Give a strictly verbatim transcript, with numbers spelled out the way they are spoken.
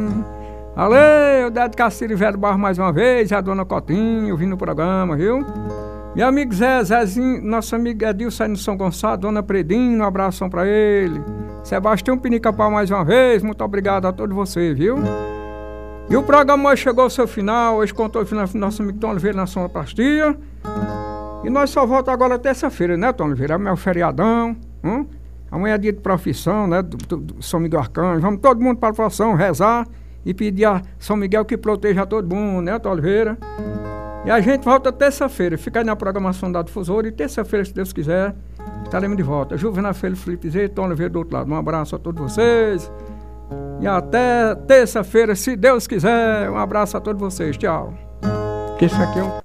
Valeu, Dedo Caciri Velho Barro mais uma vez, a dona Cotinho, vindo no programa, viu? Meu amigo Zé, Zezinho, nosso amigo Edilson aí no São Gonçalo, dona Predinho, um abração pra ele. Sebastião Pinicapau mais uma vez, muito obrigado a todos vocês, viu? E o programa hoje chegou ao seu final, hoje contou o final do nosso amigo Tom Oliveira na sonoplastia. E nós só voltamos agora terça-feira, né, Tom Oliveira? Amanhã é o feriadão, hum? Amanhã é dia de profissão, né, do, do, do São Miguel Arcanjo. Vamos todo mundo para a profissão, rezar e pedir a São Miguel que proteja todo mundo, né, Tom Oliveira? E a gente volta terça-feira, fica aí na programação da Difusora e terça-feira, se Deus quiser, estaremos de volta. Juvenal Filho, Felipe Zé, Tom Oliveira do outro lado. Um abraço a todos vocês. E até terça-feira, se Deus quiser. Um abraço a todos vocês. Tchau. Que isso aqui é um